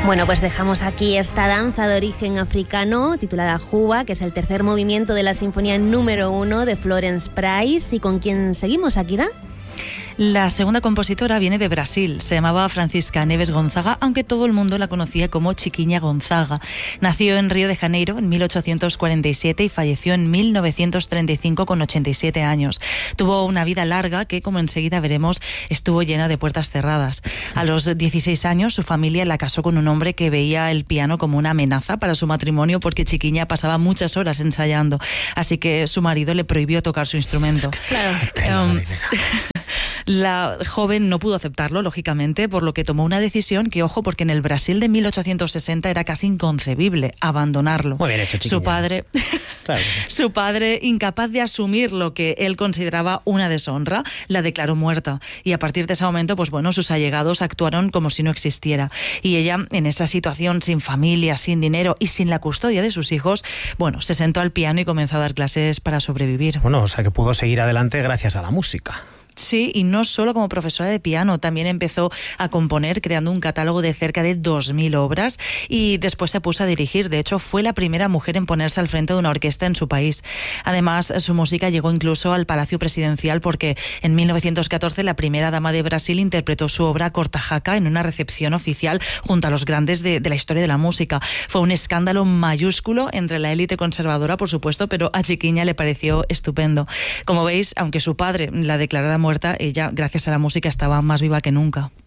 Bueno, pues dejamos aquí esta danza de origen africano titulada Juba, que es el tercer movimiento de la Sinfonía número 1 de Florence Price. ¿Y con quién seguimos, Akira? La segunda compositora viene de Brasil, se llamaba Francisca Neves Gonzaga, aunque todo el mundo la conocía como Chiquinha Gonzaga. Nació en Río de Janeiro en 1847 y falleció en 1935 con 87 años. Tuvo una vida larga que, como enseguida veremos, estuvo llena de puertas cerradas. A los 16 años su familia la casó con un hombre que veía el piano como una amenaza para su matrimonio porque Chiquinha pasaba muchas horas ensayando, así que su marido le prohibió tocar su instrumento. Claro. La joven no pudo aceptarlo, lógicamente, por lo que tomó una decisión que, ojo, porque en el Brasil de 1860 era casi inconcebible abandonarlo. Muy bien hecho, Chiquinha. Su padre, incapaz de asumir lo que él consideraba una deshonra, la declaró muerta. Y a partir de ese momento, pues bueno, sus allegados actuaron como si no existiera. Y ella, en esa situación, sin familia, sin dinero y sin la custodia de sus hijos, bueno, se sentó al piano y comenzó a dar clases para sobrevivir. Bueno, o sea que pudo seguir adelante gracias a la música. Sí, y no solo como profesora de piano, también empezó a componer creando un catálogo de cerca de 2.000 obras y después se puso a dirigir. De hecho, fue la primera mujer en ponerse al frente de una orquesta en su país. Además, su música llegó incluso al Palacio Presidencial porque en 1914 la primera dama de Brasil interpretó su obra Corta Jaca en una recepción oficial junto a los grandes de la historia de la música. Fue un escándalo mayúsculo entre la élite conservadora, por supuesto, pero a Chiquinha le pareció estupendo. Como veis, aunque su padre la declarara muerta, ella, gracias a la música, estaba más viva que nunca.